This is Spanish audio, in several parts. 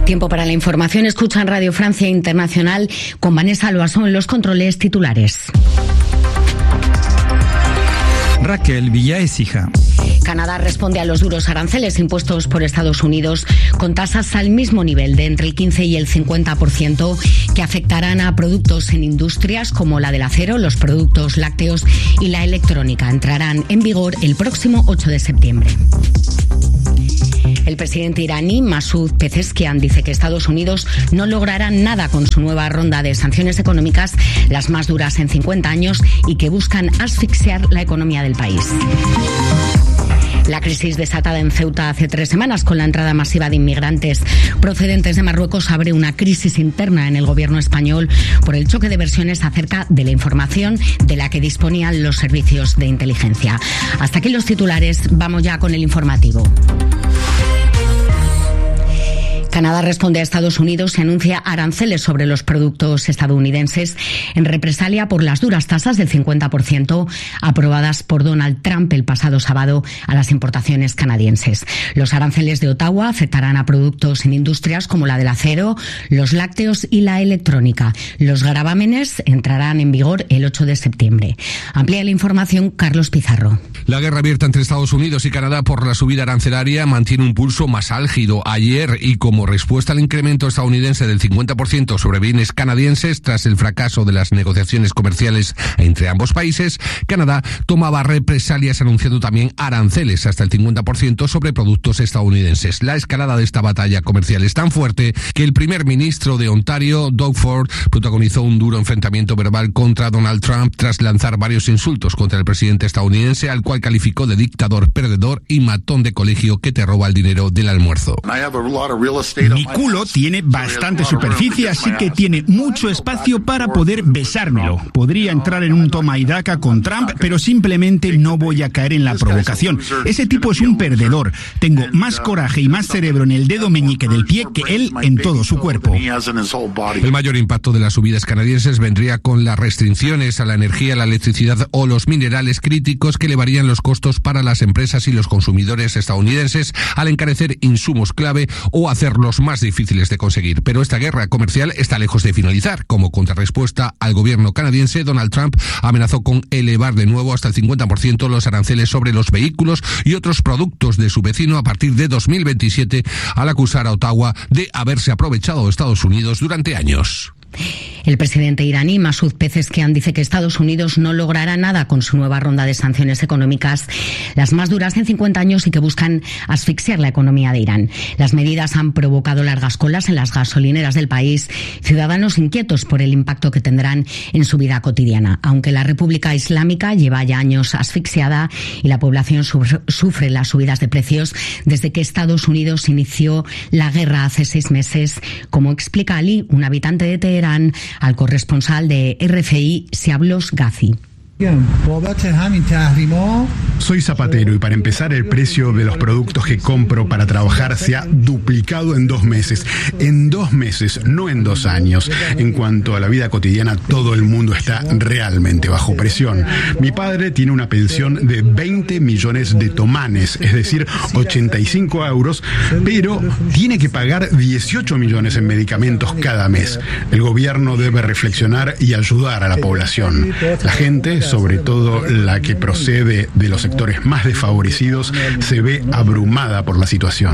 Tiempo para la información. Escuchan Radio Francia Internacional con Vanessa Loasón en los controles titulares. Raquel Villaécija. Canadá responde a los duros aranceles impuestos por Estados Unidos con tasas al mismo nivel de entre el 15 y el 50% que afectarán a productos en industrias como la del acero, los productos lácteos y la electrónica. Entrarán en vigor el próximo 8 de septiembre. El presidente iraní Masoud Pezeshkian dice que Estados Unidos no logrará nada con su nueva ronda de sanciones económicas, las más duras en 50 años, y que buscan asfixiar la economía del país. La crisis desatada en Ceuta hace 3 semanas con la entrada masiva de inmigrantes procedentes de Marruecos abre una crisis interna en el gobierno español por el choque de versiones acerca de la información de la que disponían los servicios de inteligencia. Hasta aquí los titulares, vamos ya con el informativo. Canadá responde a Estados Unidos y anuncia aranceles sobre los productos estadounidenses en represalia por las duras tasas del 50% aprobadas por Donald Trump el pasado sábado a las importaciones canadienses. Los aranceles de Ottawa afectarán a productos en industrias como la del acero, los lácteos y la electrónica. Los gravámenes entrarán en vigor el 8 de septiembre. Amplía la información Carlos Pizarro. La guerra abierta entre Estados Unidos y Canadá por la subida arancelaria mantiene un pulso más álgido. Ayer, y como respuesta al incremento estadounidense del 50% sobre bienes canadienses tras el fracaso de las negociaciones comerciales entre ambos países, Canadá tomaba represalias anunciando también aranceles hasta el 50% sobre productos estadounidenses. La escalada de esta batalla comercial es tan fuerte que el primer ministro de Ontario, Doug Ford, protagonizó un duro enfrentamiento verbal contra Donald Trump tras lanzar varios insultos contra el presidente estadounidense, al cual calificó de dictador, perdedor y matón de colegio que te roba el dinero del almuerzo. Mi culo tiene bastante superficie, así que tiene mucho espacio para poder besármelo. Podría entrar en un toma y daca con Trump, pero simplemente no voy a caer en la provocación. Ese tipo es un perdedor. Tengo más coraje y más cerebro en el dedo meñique del pie que él en todo su cuerpo. El mayor impacto de las subidas canadienses vendría con las restricciones a la energía, la electricidad o los minerales críticos que elevarían los costos para las empresas y los consumidores estadounidenses al encarecer insumos clave o hacerlos más difíciles de conseguir. Pero esta guerra comercial está lejos de finalizar. Como contrarrespuesta al gobierno canadiense, Donald Trump amenazó con elevar de nuevo hasta el 50% los aranceles sobre los vehículos y otros productos de su vecino a partir de 2027, al acusar a Ottawa de haberse aprovechado de Estados Unidos durante años. El presidente iraní Masoud Pezeshkian dice que Estados Unidos no logrará nada con su nueva ronda de sanciones económicas, las más duras en 50 años y que buscan asfixiar la economía de Irán. Las medidas han provocado largas colas en las gasolineras del país, ciudadanos inquietos por el impacto que tendrán en su vida cotidiana. Aunque la República Islámica lleva ya años asfixiada y la población sufre las subidas de precios desde que Estados Unidos inició la guerra hace 6 meses, como explica Ali, un habitante de Teherán, al corresponsal de RFI, Siablos Ghazi. Soy zapatero y para empezar el precio de los productos que compro para trabajar se ha duplicado en 2 meses. En 2 meses, no en 2 años. En cuanto a la vida cotidiana, todo el mundo está realmente bajo presión. Mi padre tiene una pensión de 20 millones de tomanes, es decir, 85 euros, pero tiene que pagar 18 millones en medicamentos cada mes. El gobierno debe reflexionar y ayudar a la población. La gente, sobre todo la que procede de los sectores más desfavorecidos, se ve abrumada por la situación.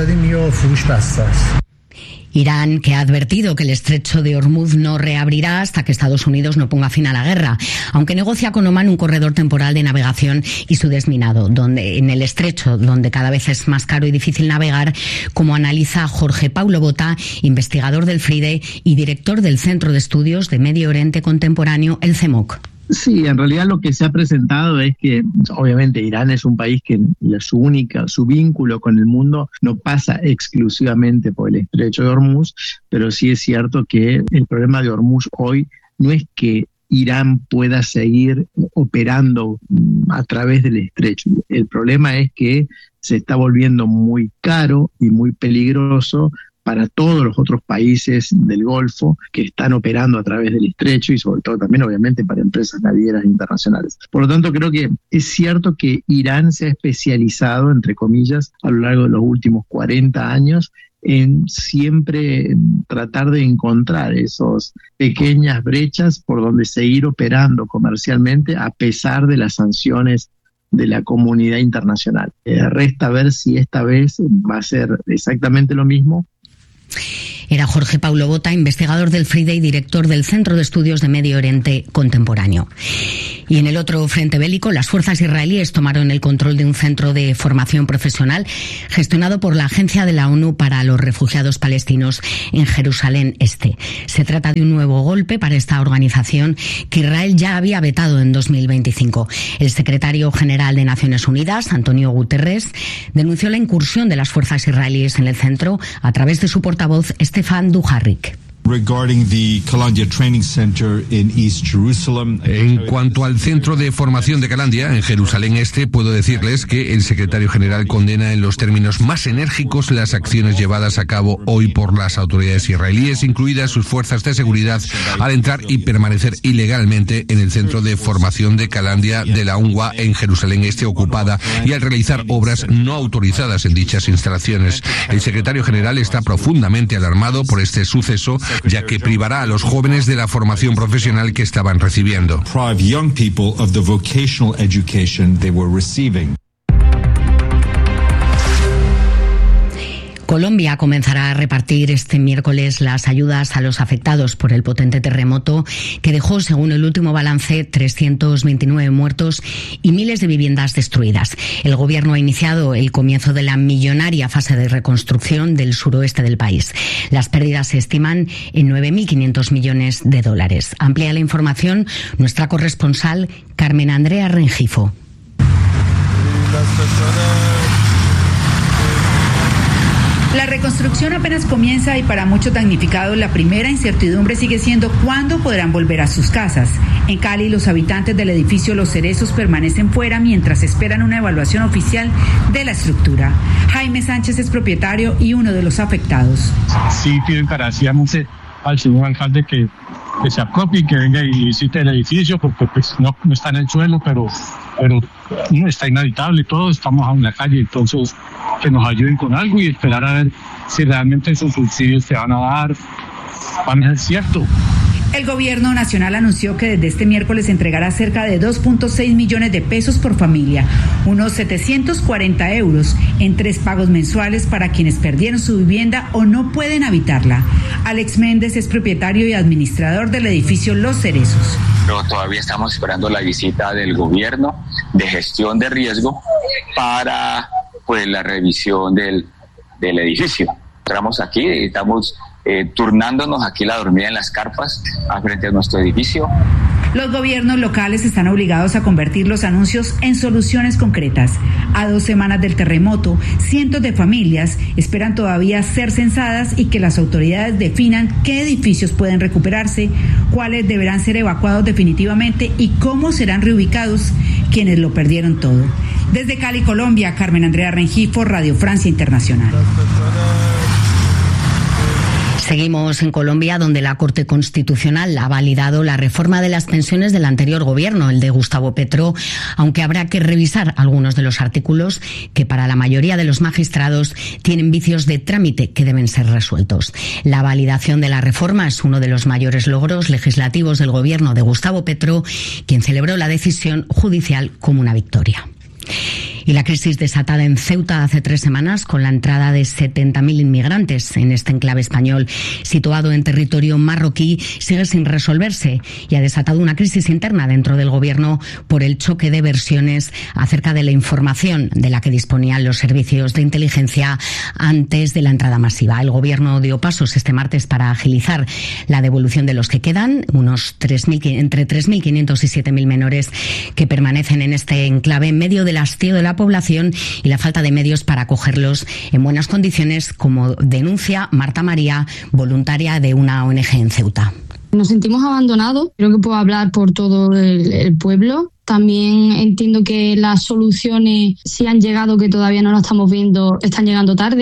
Irán, que ha advertido que el estrecho de Hormuz no reabrirá hasta que Estados Unidos no ponga fin a la guerra, aunque negocia con Omán un corredor temporal de navegación y su desminado, donde en el estrecho, donde cada vez es más caro y difícil navegar, como analiza Jorge Paulo Bota, investigador del FRIDE y director del Centro de Estudios de Medio Oriente Contemporáneo, el CEMOC. Sí, en realidad lo que se ha presentado es que obviamente Irán es un país que su vínculo con el mundo no pasa exclusivamente por el estrecho de Hormuz, pero sí es cierto que el problema de Hormuz hoy no es que Irán pueda seguir operando a través del estrecho. El problema es que se está volviendo muy caro y muy peligroso para todos los otros países del Golfo que están operando a través del estrecho y sobre todo también obviamente para empresas navieras internacionales. Por lo tanto, creo que es cierto que Irán se ha especializado, entre comillas, a lo largo de los últimos 40 años en siempre tratar de encontrar esas pequeñas brechas por donde seguir operando comercialmente a pesar de las sanciones de la comunidad internacional. Resta ver si esta vez va a ser exactamente lo mismo. Era Jorge Paulo Bota, investigador del FRIDE y director del Centro de Estudios de Medio Oriente Contemporáneo. Y en el otro frente bélico, las fuerzas israelíes tomaron el control de un centro de formación profesional gestionado por la Agencia de la ONU para los Refugiados Palestinos en Jerusalén Este. Se trata de un nuevo golpe para esta organización que Israel ya había vetado en 2025. El secretario general de Naciones Unidas, Antonio Guterres, denunció la incursión de las fuerzas israelíes en el centro a través de su portavoz Stefan Dujarric. En cuanto al centro de formación de Calandia, en Jerusalén Este, puedo decirles que el secretario general condena en los términos más enérgicos las acciones llevadas a cabo hoy por las autoridades israelíes, incluidas sus fuerzas de seguridad, al entrar y permanecer ilegalmente en el centro de formación de Calandia de la UNRWA en Jerusalén Este ocupada y al realizar obras no autorizadas en dichas instalaciones. El secretario general está profundamente alarmado por este suceso, ya que privará a los jóvenes de la formación profesional que estaban recibiendo. Colombia comenzará a repartir este miércoles las ayudas a los afectados por el potente terremoto que dejó, según el último balance, 329 muertos y miles de viviendas destruidas. El gobierno ha iniciado el comienzo de la millonaria fase de reconstrucción del suroeste del país. Las pérdidas se estiman en 9.500 millones de dólares. Amplía la información nuestra corresponsal Carmen Andrea Rengifo. La reconstrucción apenas comienza y para muchos damnificados la primera incertidumbre sigue siendo cuándo podrán volver a sus casas. En Cali, los habitantes del edificio Los Cerezos permanecen fuera mientras esperan una evaluación oficial de la estructura. Jaime Sánchez es propietario y uno de los afectados. Sí, pido encarecidamente al señor alcalde que se apropie, que venga y visite el edificio, porque pues no está en el suelo, pero no está inhabitable todo, estamos en la calle, entonces que nos ayuden con algo y esperar a ver si realmente esos subsidios se van a dar, van a ser cierto. El gobierno nacional anunció que desde este miércoles entregará cerca de 2.6 millones de pesos por familia, unos 740 euros en 3 pagos mensuales para quienes perdieron su vivienda o no pueden habitarla. Alex Méndez es propietario y administrador del edificio Los Cerezos. Pero todavía estamos esperando la visita del gobierno de gestión de riesgo para la revisión del edificio. Entramos aquí, estamos turnándonos aquí la dormida en las carpas frente a nuestro edificio. Los gobiernos locales están obligados a convertir los anuncios en soluciones concretas. A 2 semanas del terremoto, cientos de familias esperan todavía ser censadas y que las autoridades definan qué edificios pueden recuperarse, cuáles deberán ser evacuados definitivamente y cómo serán reubicados quienes lo perdieron todo. Desde Cali, Colombia, Carmen Andrea Rengifo, Radio Francia Internacional. Seguimos en Colombia, donde la Corte Constitucional ha validado la reforma de las pensiones del anterior gobierno, el de Gustavo Petro, aunque habrá que revisar algunos de los artículos que para la mayoría de los magistrados tienen vicios de trámite que deben ser resueltos. La validación de la reforma es uno de los mayores logros legislativos del gobierno de Gustavo Petro, quien celebró la decisión judicial como una victoria. Y la crisis desatada en Ceuta hace 3 semanas con la entrada de 70.000 inmigrantes en este enclave español situado en territorio marroquí sigue sin resolverse y ha desatado una crisis interna dentro del gobierno por el choque de versiones acerca de la información de la que disponían los servicios de inteligencia antes de la entrada masiva. El gobierno dio pasos este martes para agilizar la devolución de los que quedan, entre 3.500 y 7.000 menores que permanecen en este enclave en medio del hastío de la población y la falta de medios para acogerlos en buenas condiciones, como denuncia Marta María, voluntaria de una ONG en Ceuta. Nos sentimos abandonados, creo que puedo hablar por todo el pueblo. También entiendo que las soluciones, si han llegado, que todavía no las estamos viendo, están llegando tarde.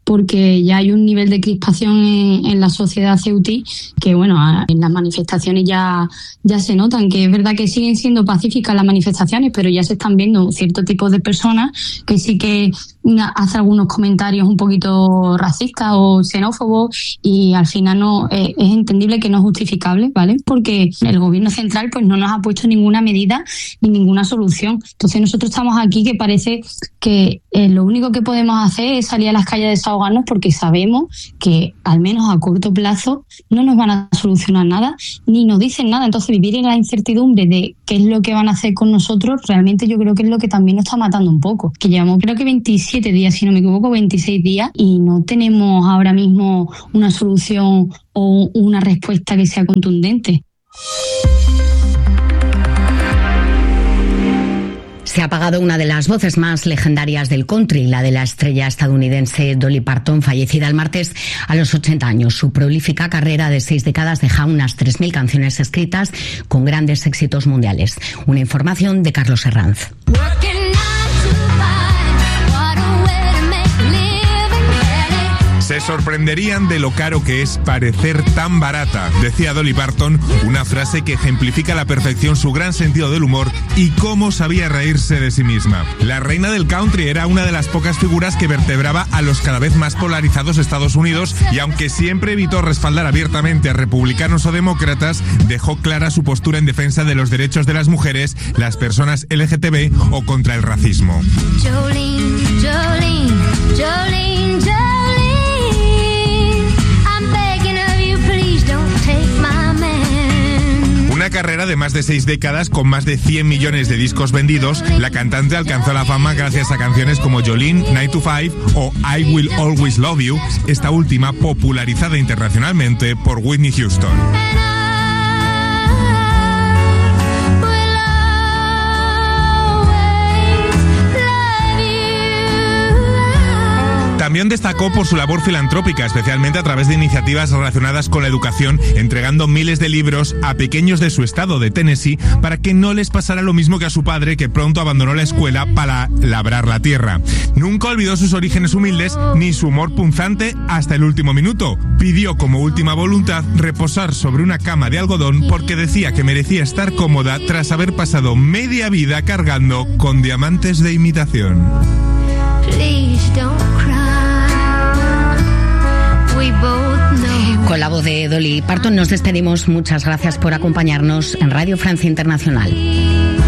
porque ya hay un nivel de crispación en la sociedad ceutí que, bueno, en las manifestaciones ya se notan, que es verdad que siguen siendo pacíficas las manifestaciones, pero ya se están viendo ciertos tipos de personas que sí que hacen algunos comentarios un poquito racistas o xenófobos, y al final no es entendible que no es justificable, ¿vale? Porque el gobierno central pues no nos ha puesto ninguna medida ni ninguna solución. Entonces nosotros estamos aquí que parece que lo único que podemos hacer es salir a las calles a desahogarnos, porque sabemos que al menos a corto plazo no nos van a solucionar nada ni nos dicen nada. Entonces vivir en la incertidumbre de qué es lo que van a hacer con nosotros, realmente yo creo que es lo que también nos está matando un poco. Que llevamos creo que 27 días, si no me equivoco, 26 días, y no tenemos ahora mismo una solución o una respuesta que sea contundente. Se ha apagado una de las voces más legendarias del country, la de la estrella estadounidense Dolly Parton, fallecida el martes a los 80 años. Su prolífica carrera de 6 décadas deja unas 3.000 canciones escritas con grandes éxitos mundiales. Una información de Carlos Herranz. Se sorprenderían de lo caro que es parecer tan barata, decía Dolly Parton, una frase que ejemplifica a la perfección su gran sentido del humor y cómo sabía reírse de sí misma. La reina del country era una de las pocas figuras que vertebraba a los cada vez más polarizados Estados Unidos, y aunque siempre evitó respaldar abiertamente a republicanos o demócratas, dejó clara su postura en defensa de los derechos de las mujeres, las personas LGTB o contra el racismo. Jolene, Jolene, Jolene. Una carrera de más de 6 décadas con más de 100 millones de discos vendidos, la cantante alcanzó la fama gracias a canciones como Jolene, 9 to 5 o I Will Always Love You, esta última popularizada internacionalmente por Whitney Houston. También destacó por su labor filantrópica, especialmente a través de iniciativas relacionadas con la educación, entregando miles de libros a pequeños de su estado de Tennessee para que no les pasara lo mismo que a su padre, que pronto abandonó la escuela para labrar la tierra. Nunca olvidó sus orígenes humildes ni su humor punzante hasta el último minuto. Pidió como última voluntad reposar sobre una cama de algodón porque decía que merecía estar cómoda tras haber pasado media vida cargando con diamantes de imitación. Con la voz de Dolly Parton nos despedimos. Muchas gracias por acompañarnos en Radio Francia Internacional.